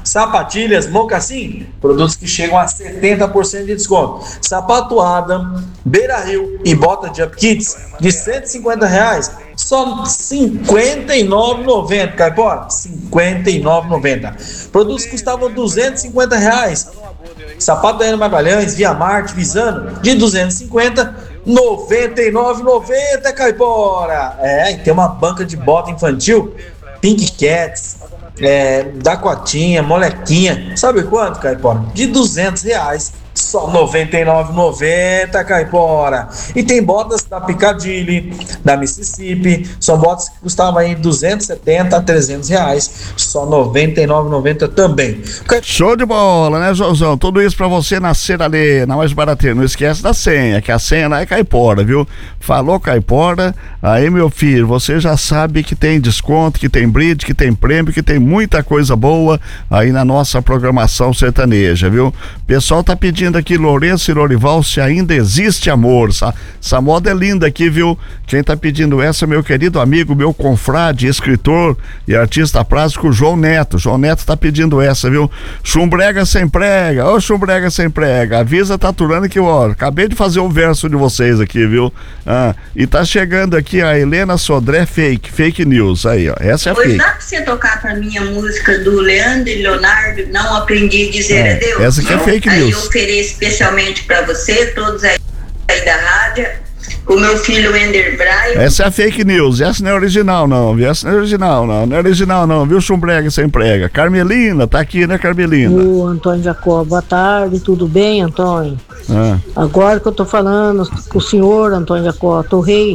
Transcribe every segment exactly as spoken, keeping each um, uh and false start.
sapatilhas, mocassim, produtos que chegam a setenta por cento de desconto. Sapato Adam, Beira Rio e bota de Up Kids de cento e cinquenta reais, só cinquenta e nove reais e noventa centavos, Caipora, cinquenta e nove reais e noventa centavos. Produtos que custavam duzentos e cinquenta reais. Sapato da Ana Magalhães, Via Marte, Visano, de duzentos e cinquenta, noventa e nove reais e noventa centavos, Caipora. É, e tem uma banca de bota infantil, Pink Cats, é, da Cotinha, Molequinha, sabe quanto, Caipora? De duzentos reais, só noventa e nove reais e noventa centavos, Caipora. E tem botas da Piccadilly, da Mississippi, são botas que custavam aí duzentos e setenta a trezentos reais, só noventa e nove reais e noventa centavos também. Show de bola, né, Joãozão? Tudo isso pra você na Cera ali, na Mais Barateira. Não esquece da senha, que a senha lá é Caipora, viu? Falou Caipora, aí, meu filho, você já sabe que tem desconto, que tem brinde, que tem prêmio, que tem muita coisa boa aí na nossa programação sertaneja, viu? O pessoal tá pedindo aqui, Lourenço e Lorival, se ainda existe amor. Essa, essa moda é linda aqui, viu? Quem tá pedindo essa é meu querido amigo, meu confrade, escritor e artista plástico João Neto. João Neto tá pedindo essa, viu? Chumbrega sem prega, ô chumbrega sem prega, avisa Taturana que, ó, acabei de fazer o verso de vocês aqui, viu? Ah, e tá chegando aqui a Helena Sodré Fake, Fake News, aí, ó, essa é a Pois fake. dá pra você tocar pra mim a música do Leandro e Leonardo, Não Aprendi a Dizer É, Adeus? essa aqui é fake Aí news. eu ofereço especialmente pra você, todos aí, aí da rádio, o meu filho Ender Brian. Essa é a fake news, essa não é original não, viu? Essa não é original não, não é original não, viu? Chumbrega sem prega. Carmelina, tá aqui, né, Carmelina? Ô, Antônio Jacó, boa tarde, tudo bem, Antônio? Ah. Agora que eu tô falando com o senhor, Antônio Jacó, torrei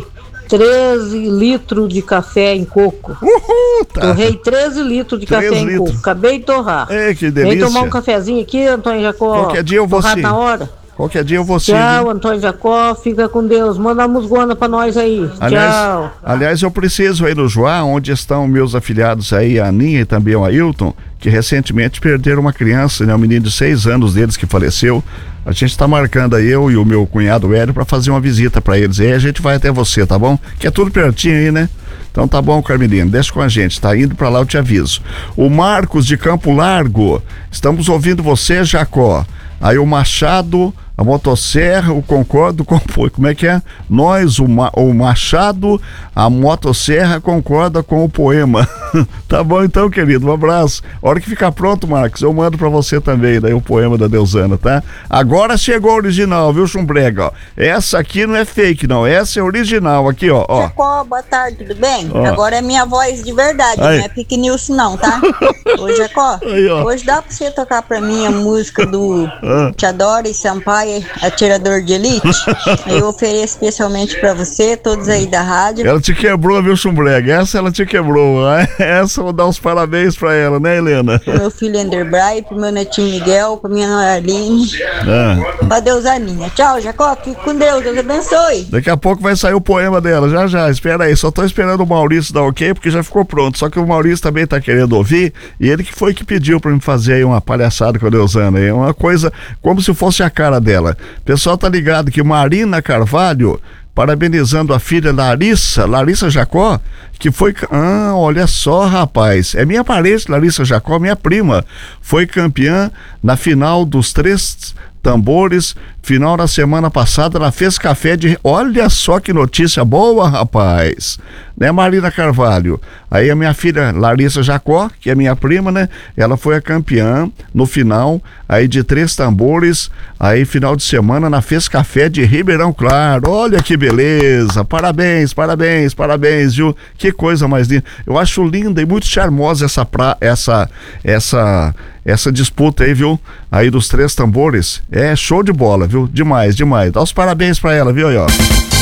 treze litros de café em coco. Uhul, tá. Torrei treze litros de treze café em litros. coco. Acabei de torrar. Ei, que Vem delícia. tomar um cafezinho aqui, Antônio Jacó. Qualquer dia eu vou torrar sim. na hora. Qualquer dia eu vou sim. Tchau, Antônio Jacó, fica com Deus. Manda a musgona pra nós aí. Aliás, Tchau. aliás, eu preciso aí no Joá, onde estão meus afiliados aí, a Aninha e também o Ailton, que recentemente perderam uma criança, né, um menino de seis anos deles que faleceu. A gente está marcando aí, eu e o meu cunhado Hélio, para fazer uma visita para eles. E aí a gente vai até você, tá bom? Que é tudo pertinho aí, né? Então tá bom, Carmelino, deixa com a gente, tá indo para lá, eu te aviso. O Marcos de Campo Largo, estamos ouvindo você, Jacó. Aí o Machado, a motosserra, o concordo com... Como é que é? Nós, o, ma, o Machado, a motosserra concorda com o poema. Tá bom então, querido, um abraço. A hora que ficar pronto, Marcos, eu mando pra você também, daí o poema da Deusana, tá? Agora chegou a original, viu, Chumbrega? Ó. Essa aqui não é fake, não, essa é original, aqui, ó. ó. Jacó, boa tarde, tudo bem? Ó. Agora é minha voz de verdade, Aí. não é Pique News não, tá? Ô, Jacó, Aí, ó. hoje dá pra você tocar pra mim a música do Ah. Te Adoro e Sampaio, Atirador de Elite? Eu ofereço especialmente pra você, todos aí da rádio. Ela te quebrou, viu, Chumbrega? Essa ela te quebrou. Essa eu vou dar os parabéns pra ela, né, Helena? Pro meu filho Ender Brian, pro meu netinho Miguel, pra minha nora Arline, Ah. pra Deusaninha. Tchau, Jacó, fique com Deus, Deus abençoe. Daqui a pouco vai sair o poema dela, já já, espera aí, só tô esperando o Maurício dar ok, porque já ficou pronto, só que o Maurício também tá querendo ouvir, e ele que foi que pediu pra me fazer aí uma palhaçada com a Deusana, é uma coisa como se fosse a cara dela. O pessoal tá ligado que Marina Carvalho, parabenizando a filha Larissa, Larissa Jacó, que foi... Ah, olha só, rapaz, é minha parente, Larissa Jacó, minha prima, foi campeã na final dos três tambores, final da semana passada, ela fez café de... Olha só que notícia boa, rapaz, né, Marina Carvalho? Aí a minha filha Larissa Jacó, que é minha prima, né, ela foi a campeã no final, aí de três tambores, aí final de semana na Fez Café de Ribeirão Claro. Olha que beleza, parabéns, parabéns, parabéns, viu? Que coisa mais linda. Eu acho linda e muito charmosa essa pra... essa essa essa disputa aí, viu? Aí dos três tambores. É show de bola, viu? Demais, demais. Dá os parabéns pra ela, viu aí, ó.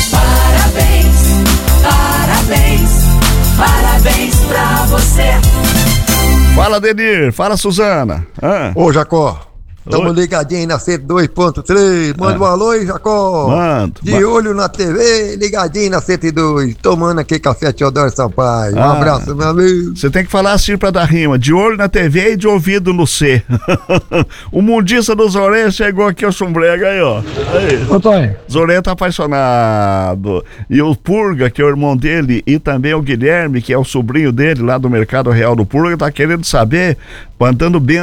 Parabéns, parabéns, parabéns pra você. Fala, Denir. Fala, Suzana. Ah. Ô, Jacó, tamo Oi. ligadinho aí na cento e dois ponto três. Manda Ah. um alô aí, Jacó. Mando. De Ma- olho na T V, ligadinho na cento e dois. Tomando aqui café Teodoro Sampaio. Um Ah. abraço, meu amigo. Você tem que falar assim pra dar rima, de olho na T V e de ouvido no C. O mundista do Zoré chegou aqui ao Chumbrega aí, ó. Aí. Antônio, Zoré tá apaixonado. E o Purga, que é o irmão dele, e também o Guilherme, que é o sobrinho dele lá do Mercado Real do Purga, tá querendo saber, mandando bem